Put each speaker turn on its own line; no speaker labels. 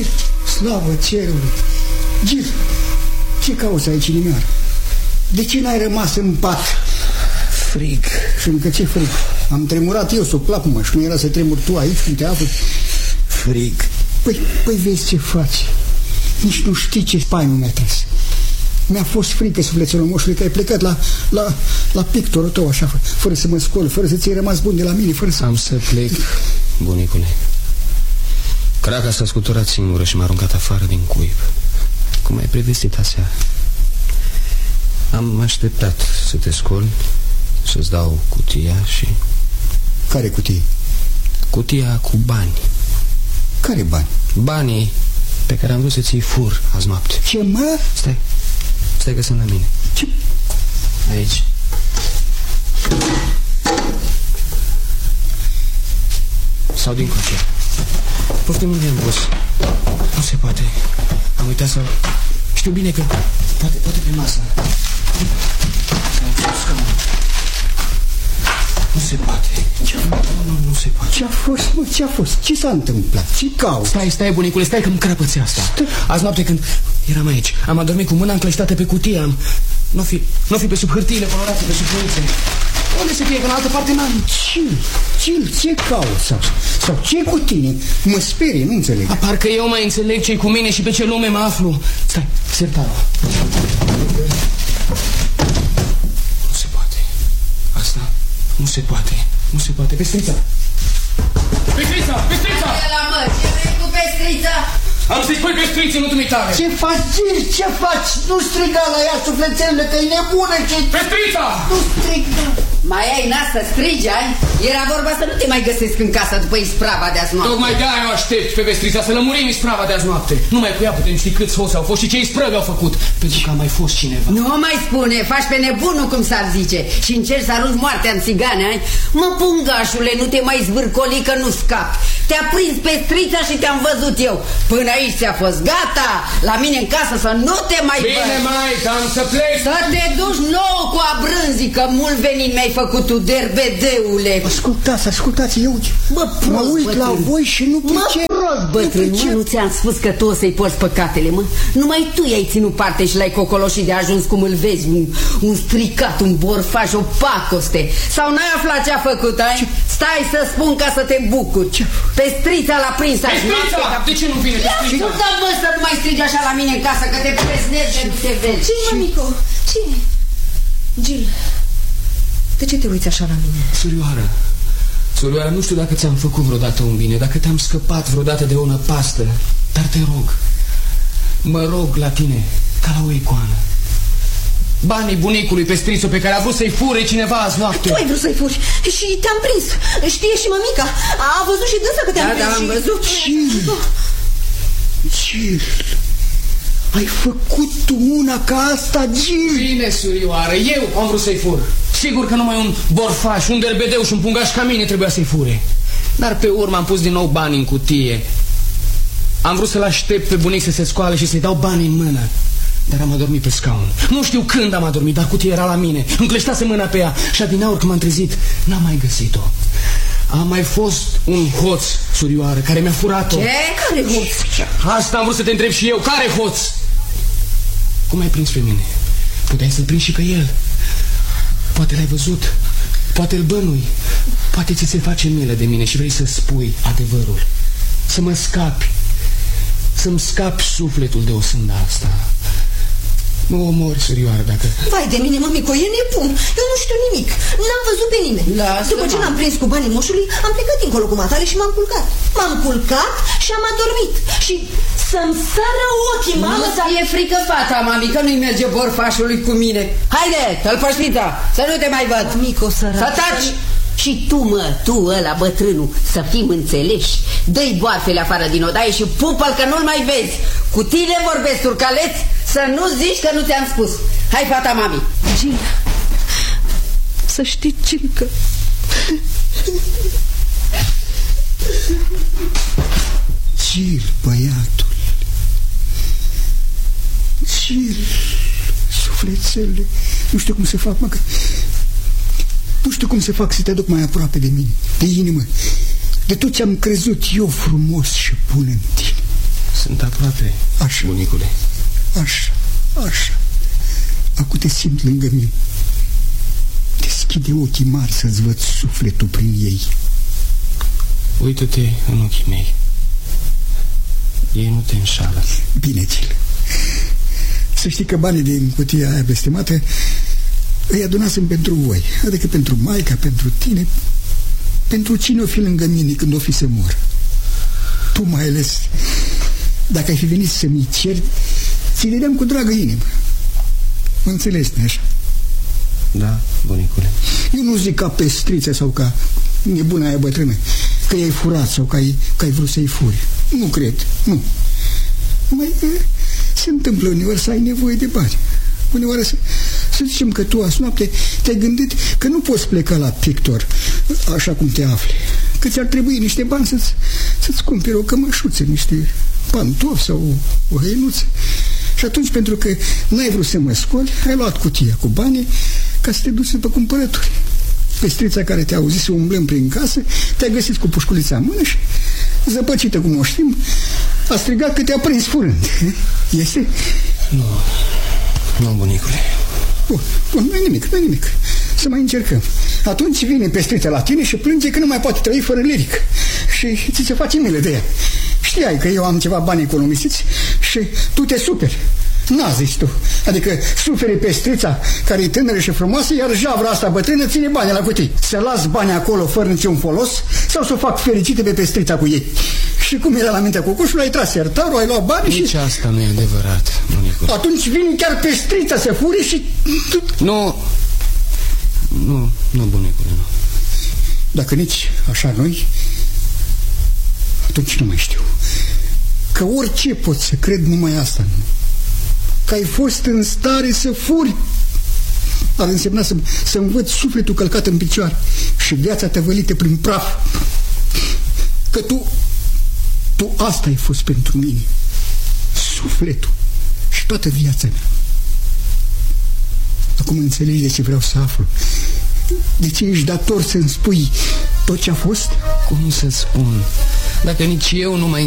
Gil, slavă cerului. Gil, ce cauți aici, inimioară? De ce n-ai rămas în pat?
Frig.
Și încă ce frig? Am tremurat eu sub plapumă și nu era să tremuri tu aici când te afli.
Frig.
Păi vezi ce faci. Nici nu știi ce spaimă mi-a tras. Mi-a fost frică, sufletelul moșului, că ai plecat la pictorul tău așa, fără să mă scol, fără să ți-ai rămas bun de la mine, fără să...
Am să plec, bunicule. Craca s-a scuturat singură și m-a aruncat afară din cuib, cum ai prevestit aseară. Am așteptat să te scoli, să-ți dau cutia și...
Care cutie?
Cutia cu bani.
Care bani?
Banii pe care am vrut să ți-i fur azi noapte.
Ce, mă?
Stai că sunt la mine.
Ce?
Aici. Sau din coace. Poftim, unde am pus? Nu se poate. Am uitat să... Știu bine că... Poate pe masă. Nu se poate. Nu se poate.
Ce-a fost, mă? Ce-a fost? Ce s-a întâmplat? Ce cauți?
Stai, bunicule, stai că îmi crăpăți asta. Azi noapte când eram aici, am adormit cu mâna încleștată pe cutie. Nu fi pe sub hârtiile colorate, pe sub fluițe. Unde să fie, că în altă parte n-am.
Ce cauți? Sau ce cu tine? Mă sperie, nu înțeleg.
Parcă eu mai înțeleg ce-i cu mine și pe ce lume mă aflu. Stai, sertarul. Nu se poate. Asta nu se poate. Nu se poate. Pestrița! Pestrița! Pestrița!
Ce vrei cu Pestrița?
Am să-i spui Pestriță, nu dumitare.
Ce faci, Gil? Ce faci? Nu striga la ea, sufletelule, că e nebună.
Pestrița!
Nu striga.
Mai ai nas să strigi, ai? Era vorba să nu te mai găsesc în casă după isprava de azi noapte.
Tocmai de-aia o aștept pe Pestrița, să lămurim isprava de azi noapte. Numai cu ea putem ști câți hoți au fost și ce isprăvi au făcut. Pentru că a mai fost cineva.
Nu mai spune, faci pe nebunul, cum s-ar zice, și încerci să arunci moartea în țigane, ai? Mă, pungașule, nu te mai zvârcoli că nu scapi. Te-a prins Pestrița și te-am văzut eu. Până aici ți-a fost gata, la mine în casă să nu te mai văd.
Bine, maică, am să plec.
Să te duci nouă cu abrânzii, că mult venit mi-ai făcut tu, derbedeule.
Ascultați, eu mă uit la voi și nu pricep.
Bătrân, nu ți-am spus că tu o să-i porți păcatele, mă? Numai tu i-ai ținut parte și l-ai cocoloșit de ajuns cum îl vezi, un stricat, un borfaș, o pacoste. Sau n-ai aflat ce-a făcut, ai? Stai să spun ca să te bucuri. Pestrița l-a prins azi noapte.
De ce nu vine Pestrița?
Nu dă, mă, să nu mai strigi așa la mine în casă, că te preznergi și te vezi.
Ce-i, mămico? Ce-i? Gil, de ce te uiți așa la mine?
Surioară, nu știu dacă ți-am făcut vreodată un bine, dacă te-am scăpat vreodată de o năpastă, dar te rog, mă rog la tine, ca la o icoană. Banii bunicului Pestrițu pe care a vrut să-i fure cineva azi noapte.
Tu ai vrut să-i furi și te-am prins. Știe și mămica. A văzut și dânsa că te-am prins.
Da, am văzut.
Gil, ai făcut tu una ca asta, Gil?
Bine, surioară, eu am vrut să-i fur. Sigur că numai un borfaș, un derbedeu și un pungaș ca mine trebuia să-i fure. Dar pe urmă am pus din nou bani în cutie. Am vrut să-l aștept pe bunic să se scoale și să-i dau bani în mână. Dar am adormit pe scaun. Nu știu când am adormit, dar cutia era la mine. Încleștase mâna pe ea și adineauri când m-am trezit, n-am mai găsit-o. A mai fost un hoț, surioară, care mi-a furat-o.
Ce? Care hoț?
Asta am vrut să te întreb și eu. Care hoț? Cum ai prins pe mine? Puteai să-l prinzi și pe el. Poate l-ai văzut, poate îl bănui, poate ți se face milă de mine și vrei să spui adevărul. Să mă scapi, să-mi scapi sufletul de o sânda asta. Mă omori, surioară, dacă...
Vai de mine, mămico, e nebun. Eu nu știu nimic. N-am văzut pe nimeni. După ce l-am prins cu banii moșului, am plecat dincolo cu matale și m-am culcat. M-am culcat și am adormit. Și să-mi sară ochii, mamă.
Nu ți-e frică, fata, mami, că nu-i merge borfașului cu mine. Haide, tăl Pestrița, să nu te mai văd.
Mămico, sărac.
Să taci! Și tu, mă, tu, ăla, bătrânul, să fim înțeleși. Dă-i boarfele afară din odaie și pupă-l că nu-l mai vezi. Cu tine vorbesc, turcaleț, să nu zici că nu ți-am spus. Hai, fata, mami.
Gil, să știi, Gil, că...
Gil, băiatul. Gil, sufletele. Nu știu cum să fac, mă, că... Nu știu cum să fac să te aduc mai aproape de mine, de inimă, de tot ce am crezut eu frumos și bun în tine.
Sunt aproape,
așa,
bunicule.
Așa. Acum te simt lângă mine. Deschide ochii mari să-ți văd sufletul prin ei.
Uită-te în ochii mei. Ei nu te înșală.
Bine, Gil. Să știi că banii din cutia aia blestemată îi adunasem pentru voi. Adică pentru maica, pentru tine, pentru cine o fi lângă mine când o fi să mor. Tu mai ales, dacă ai fi venit să-mi ceri, ți le deam cu dragă inimă. Mă înțelegi, nu așa?
Da, bunicule.
Eu nu zic ca pestriță sau ca nebuna aia bătrână, că i-ai furat sau că ai vrut să-i furi. Nu cred, nu. Mai se întâmplă uneori să ai nevoie de bani. Uneori să zicem că tu azi noapte te-ai gândit că nu poți pleca la pictor așa cum te afli, că ți-ar trebui niște bani să-ți cumperi o cămășuță, niște pantofi sau o hăinuță. Și atunci, pentru că n-ai vrut să mă scoli, ai luat cutia cu banii ca să te duci pe cumpărături. Pestrița care te-a auzit să umblăm prin casă te-a găsit cu pușculița în mână și, zăpăcită cum o știm, a strigat că te-a prins furând. Este?
Nu, bunicule.
Bun, nu-i nimic. Să mai încercăm. Atunci vine Pestrița la tine și plânge că nu mai poate trăi fără Liric. Și ți se face milă de ea. Știai că eu am ceva bani economisiți și tu te superi. N-a zis tu. Adică suferi Pestrița, care e tânără și frumoasă, iar javra asta bătrână ține banii la cutii. Să las banii acolo fără niciun folos sau să o fac fericită pe Pestrița cu ei. Și cum era la mintea cucușului, ai tras sertarul, ai luat banii.
Nici asta nu e adevărat, bunicule.
Atunci vine chiar Pestrița să fure și...
Nu, bunicule, nu.
Dacă nici așa noi, atunci nu mai știu. Că orice pot să cred, numai asta nu. Că ai fost în stare să furi. Ar însemna să-mi văd sufletul călcat în picioare și viața tăvălită prin praf. Că tu asta ai fost pentru mine. Sufletul și toată viața mea. Acum înțelegi de ce vreau să aflu. De ce ești dator să-mi spui tot ce a fost?
Cum să spun? Dacă nici eu nu mai